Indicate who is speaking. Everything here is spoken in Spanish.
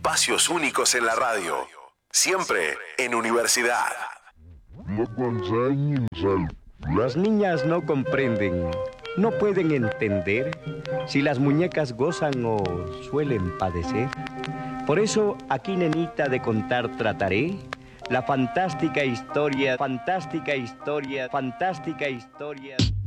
Speaker 1: espacios únicos en la radio. Siempre en Universidad.
Speaker 2: Las niñas no comprenden, no pueden entender si las muñecas gozan o suelen padecer. Por eso aquí, nenita, de contar trataré la fantástica historia